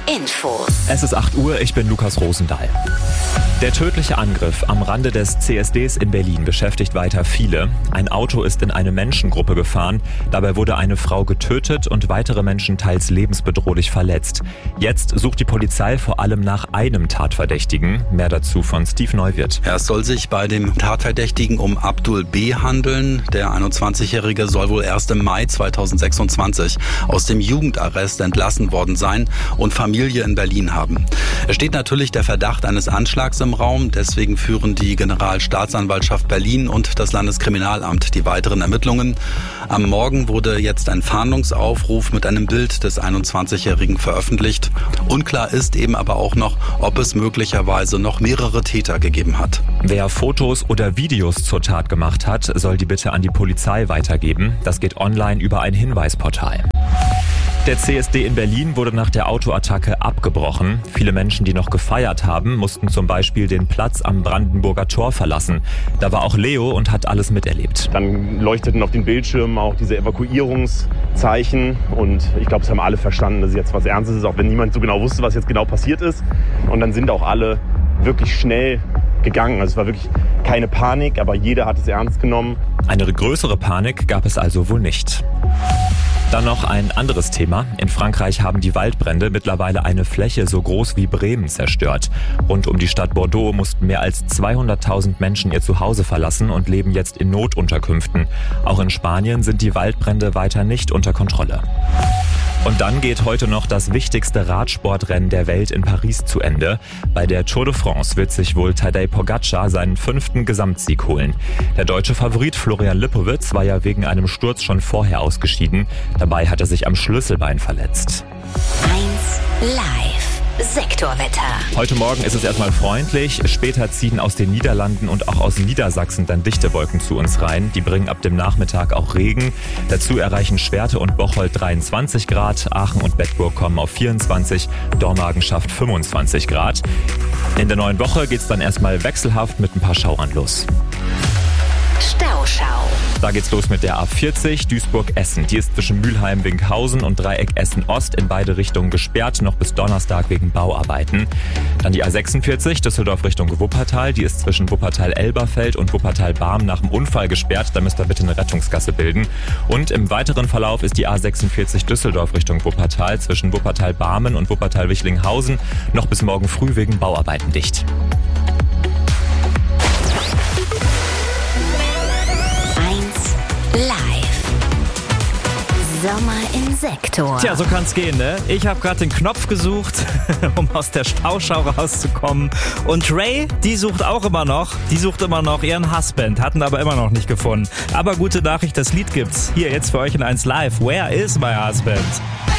Infos. Es ist 8 Uhr, ich bin Lukas Rosendahl. Der tödliche Angriff am Rande des CSDs in Berlin beschäftigt weiter viele. Ein Auto ist in eine Menschengruppe gefahren. Dabei wurde eine Frau getötet und weitere Menschen teils lebensbedrohlich verletzt. Jetzt sucht die Polizei vor allem nach einem Tatverdächtigen. Mehr dazu von Steve Neuwirth. Es soll sich bei dem Tatverdächtigen um Abdul B. handeln. Der 21-Jährige soll wohl erst im Mai 2026 aus dem Jugendarrest entlassen worden sein und Familie in Berlin haben. Es steht natürlich der Verdacht eines Anschlags im Raum. Deswegen führen die Generalstaatsanwaltschaft Berlin und das Landeskriminalamt die weiteren Ermittlungen. Am Morgen wurde jetzt ein Fahndungsaufruf mit einem Bild des 21-Jährigen veröffentlicht. Unklar ist eben aber auch noch, ob es möglicherweise noch mehrere Täter gegeben hat. Wer Fotos oder Videos zur Tat gemacht hat, soll die bitte an die Polizei weitergeben. Das geht online über ein Hinweisportal. Der CSD in Berlin wurde nach der Autoattacke abgebrochen. Viele Menschen, die noch gefeiert haben, mussten zum Beispiel den Platz am Brandenburger Tor verlassen. Da war auch Leo und hat alles miterlebt. Dann leuchteten auf den Bildschirmen auch diese Evakuierungszeichen und ich glaube, es haben alle verstanden, dass es jetzt was Ernstes ist, auch wenn niemand so genau wusste, was jetzt genau passiert ist. Und dann sind auch alle wirklich schnell gegangen. Also es war wirklich keine Panik, aber jeder hat es ernst genommen. Eine größere Panik gab es also wohl nicht. Dann noch ein anderes Thema. In Frankreich haben die Waldbrände mittlerweile eine Fläche so groß wie Bremen zerstört. Rund um die Stadt Bordeaux mussten mehr als 200.000 Menschen ihr Zuhause verlassen und leben jetzt in Notunterkünften. Auch in Spanien sind die Waldbrände weiter nicht unter Kontrolle. Und dann geht heute noch das wichtigste Radsportrennen der Welt in Paris zu Ende. Bei der Tour de France wird sich wohl Tadej Pogačar seinen 5. Gesamtsieg holen. Der deutsche Favorit Florian Lippowitz war ja wegen einem Sturz schon vorher ausgeschieden. Dabei hat er sich am Schlüsselbein verletzt. 1 Live. Sektorwetter. Heute Morgen ist es erstmal freundlich. Später ziehen aus den Niederlanden und auch aus Niedersachsen dann dichte Wolken zu uns rein. Die bringen ab dem Nachmittag auch Regen. Dazu erreichen Schwerte und Bocholt 23 Grad. Aachen und Bedburg kommen auf 24. Dormagen schafft 25 Grad. In der neuen Woche geht's dann erstmal wechselhaft mit ein paar Schauern los. Stauschau. Da geht's los mit der A40 Duisburg-Essen. Die ist zwischen Mülheim-Winkhausen und Dreieck Essen-Ost in beide Richtungen gesperrt, noch bis Donnerstag wegen Bauarbeiten. Dann die A46 Düsseldorf Richtung Wuppertal. Die ist zwischen Wuppertal-Elberfeld und Wuppertal-Barm nach dem Unfall gesperrt. Da müsst ihr bitte eine Rettungsgasse bilden. Und im weiteren Verlauf ist die A46 Düsseldorf Richtung Wuppertal zwischen Wuppertal-Barmen und Wuppertal-Wichlinghausen noch bis morgen früh wegen Bauarbeiten dicht. Sommer im Sektor. Tja, so kann's gehen, ne? Ich habe gerade den Knopf gesucht, um aus der Stauschau rauszukommen. Und Ray, die sucht immer noch ihren Husband, hatten aber immer noch nicht gefunden. Aber gute Nachricht, das Lied gibt's. Hier jetzt für euch in 1 Live. Where is my husband?